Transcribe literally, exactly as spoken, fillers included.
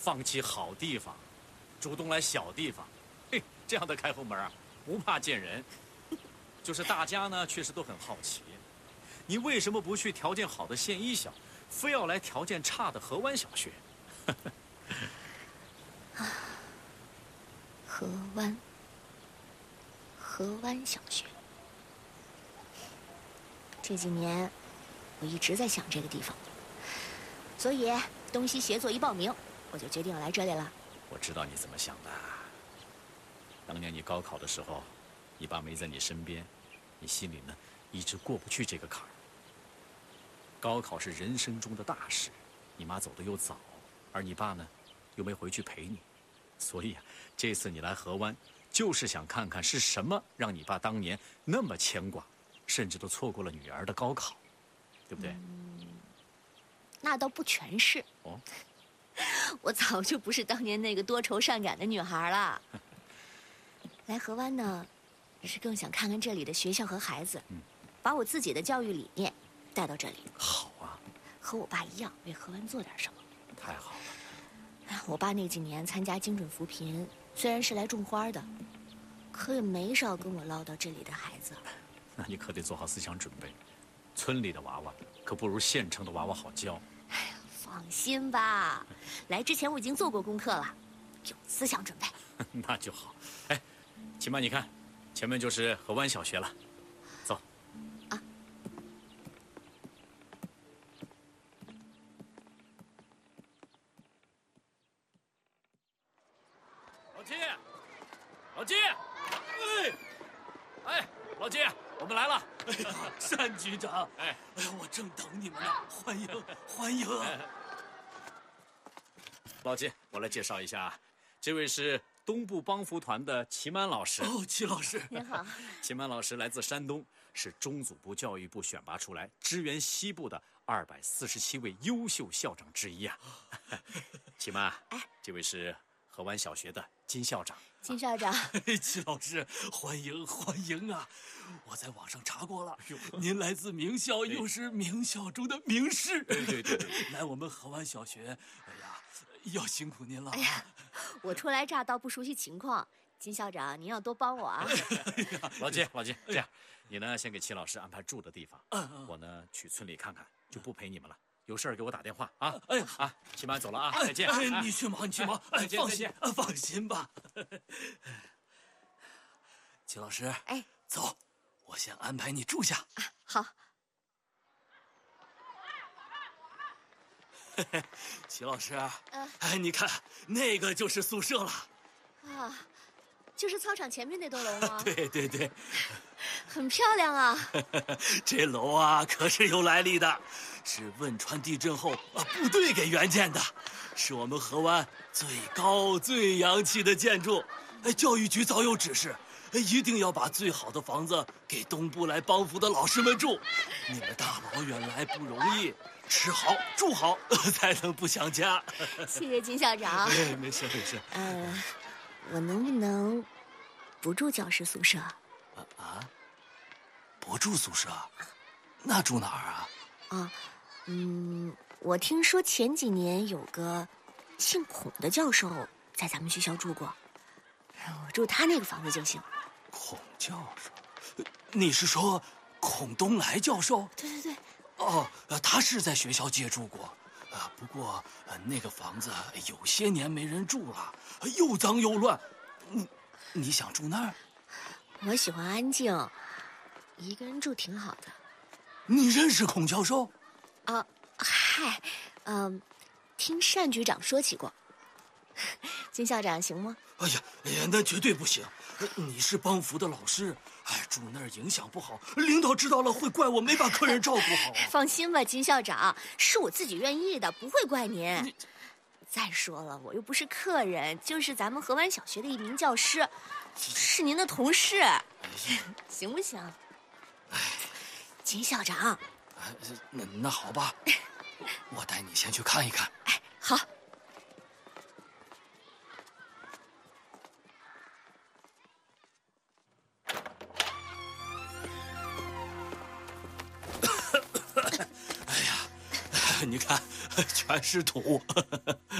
放弃好地方，主动来小地方，嘿，这样的开后门啊，不怕见人。就是大家呢，确实都很好奇，你为什么不去条件好的县一小，非要来条件差的河湾小学？ 啊，河湾，河湾小学。这几年，我一直在想这个地方，所以东西协作一报名，我就决定要来这里了。 我知道你怎么想的。当年你高考的时候，你爸没在你身边，你心里呢一直过不去这个坎儿。高考是人生中的大事，你妈走得又早，而你爸呢又没回去陪你，所以啊，这次你来河湾，就是想看看是什么让你爸当年那么牵挂，甚至都错过了女儿的高考，对不对？ 嗯，那倒不全是。 哦， 我早就不是当年那个多愁善感的女孩了。来河湾呢，是更想看看这里的学校和孩子，嗯，把我自己的教育理念带到这里。 好啊， 和我爸一样，为河湾做点什么。 太好了。 我爸那几年参加精准扶贫，虽然是来种花的，可也没少跟我唠叨这里的孩子。 那你可得做好思想准备，村里的娃娃可不如县城的娃娃好教。 哎呀，放心吧，来之前我已经做过功课了，有思想准备。 那就好。哎，秦妈，你看，前面就是河湾小学了，走。 啊。 老季，老季，哎，哎，老季，我们来了。 哎呀，单局长， 哎， 哎呀，我正等你们呢，欢迎欢迎。 哎、老季，我来介绍一下，这位是东部帮扶团的齐曼老师。 哦，齐老师， 您好。 齐曼老师来自山东，是中组部教育部选拔出来支援西部的二百四十七位优秀校长之一啊。齐曼，哎，这位是河湾小学的金校长。 金校长， 哎，齐老师，欢迎欢迎啊！我在网上查过了，您来自名校，又是名校中的名师。 对对对对， 来我们河湾小学，哎呀，要辛苦您了。 哎呀，我初来乍到，不熟悉情况，金校长您要多帮我啊。 老金，老金，这样，你呢先给齐老师安排住的地方，我呢去村里看看，就不陪你们了。有事儿给我打电话啊！ 哎啊，齐曼走了啊，再见。 哎，你去忙，你去忙。哎， 再见， 放再见。 放心吧。齐老师， 哎， 走，我先安排你住下。 啊，好。 齐老师， 嗯， 哎，你看那个就是宿舍了。 啊，就是操场前面那栋楼吗？ 对对对， 很漂亮啊。 这楼啊可是有来历的，是汶川地震后啊部队给援建的，是我们河湾最高最洋气的建筑。哎，教育局早有指示，一定要把最好的房子给东部来帮扶的老师们住。你们大老远来不容易，吃好住好才能不想家。 谢谢金校长。 哎，没事没事。 呃，我能不能不住教师宿舍？ 啊啊！不住宿舍，那住哪儿啊？ 啊，嗯，我听说前几年有个姓孔的教授在咱们学校住过，我住他那个房子就行。 孔教授，你是说孔东来教授？ 对对对。 哦，他是在学校借住过，呃，不过呃那个房子有些年没人住了，又脏又乱。你你想住那儿？ 我喜欢安静，一个人住挺好的。 你认识孔教授？ 啊，嗨，嗯，听单局长说起过。金校长行吗？ 哎呀，哎呀，那绝对不行！你是帮扶的老师，哎，住那儿影响不好，领导知道了会怪我没把客人照顾好啊。 放心吧，金校长，是我自己愿意的，不会怪您。 你再说了，我又不是客人，就是咱们河湾小学的一名教师，是您的同事，行不行？金校长， 哎，那那好吧，我带你先去看一看。 哎，好。 哎呀，你看，全是土。